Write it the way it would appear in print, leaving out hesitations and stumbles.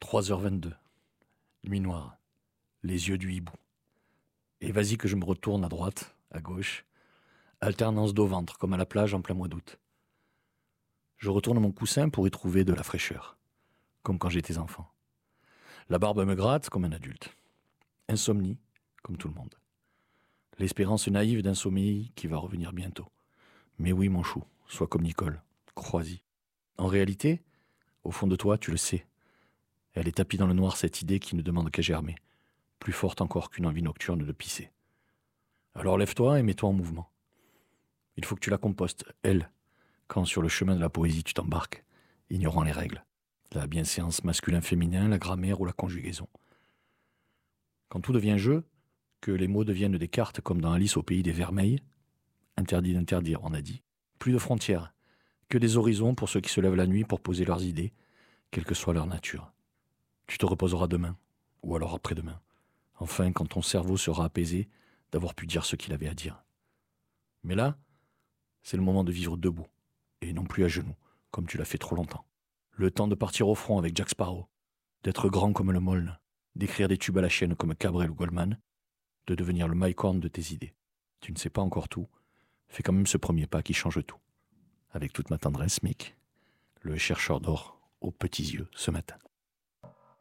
3h22. Nuit noire. Les yeux du hibou. Et vas-y que je me retourne à droite, à gauche. Alternance dos-ventre, comme à la plage en plein mois d'août. Je retourne mon coussin pour y trouver de la fraîcheur. Comme quand j'étais enfant. La barbe me gratte comme un adulte. Insomnie, comme tout le monde. L'espérance naïve d'un sommeil qui va revenir bientôt. Mais oui, mon chou, sois comme Nicole. Crois-y. En réalité, au fond de toi, tu le sais. Elle est tapie dans le noir, cette idée qui ne demande qu'à germer. Plus forte encore qu'une envie nocturne de pisser. Alors lève-toi et mets-toi en mouvement. Il faut que tu la compostes, elle, quand sur le chemin de la poésie tu t'embarques, ignorant les règles. La bienséance masculin-féminin, la grammaire ou la conjugaison. Quand tout devient jeu, que les mots deviennent des cartes comme dans Alice au pays des vermeils, interdit d'interdire, on a dit, plus de frontières, que des horizons pour ceux qui se lèvent la nuit pour poser leurs idées, quelle que soit leur nature. Tu te reposeras demain, ou alors après-demain, enfin quand ton cerveau sera apaisé d'avoir pu dire ce qu'il avait à dire. Mais là, c'est le moment de vivre debout, et non plus à genoux, comme tu l'as fait trop longtemps. Le temps de partir au front avec Jack Sparrow, d'être grand comme le Moln, d'écrire des tubes à la chaîne comme Cabrel ou Goldman, de devenir le Mike Horn de tes idées. Tu ne sais pas encore tout, fais quand même ce premier pas qui change tout. Avec toute ma tendresse, Mick, le chercheur d'or aux petits yeux ce matin.